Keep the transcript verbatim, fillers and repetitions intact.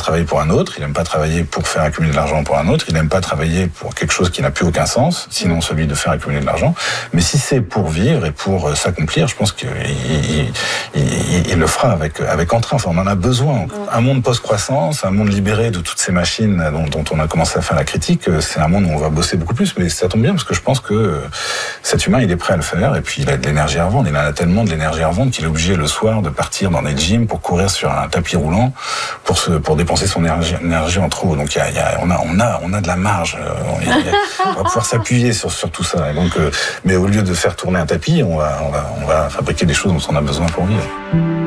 travailler pour un autre, il n'aime pas travailler pour faire accumuler de l'argent pour un autre, il n'aime pas travailler pour quelque chose qui n'a plus aucun sens, sinon celui de faire accumuler de l'argent. Mais si c'est pour vivre et pour s'accomplir, je pense qu'il il, il, il le fera avec, avec entrain. Enfin, on en a besoin. Un monde post-croissance, un monde libéré de toutes ces machines dont, dont on a commencé à faire la critique, c'est un monde où on va bosser beaucoup plus. Mais ça tombe bien parce que je pense que cet humain, il est prêt à le faire et puis il a de l'énergie à revendre. Il en a tellement de l'énergie à revendre qu'il est obligé le soir de partir dans des gyms pour courir sur un tapis roulant pour se, pour dépenser son énergie, énergie en trop. Donc il y a, il y a, on a, on a, on a de la marge. On, y a, on va pouvoir s'appuyer sur, sur tout ça. Et donc, euh, mais au lieu de faire tourner un tapis, on va, on va, on va fabriquer des choses dont on a besoin pour vivre.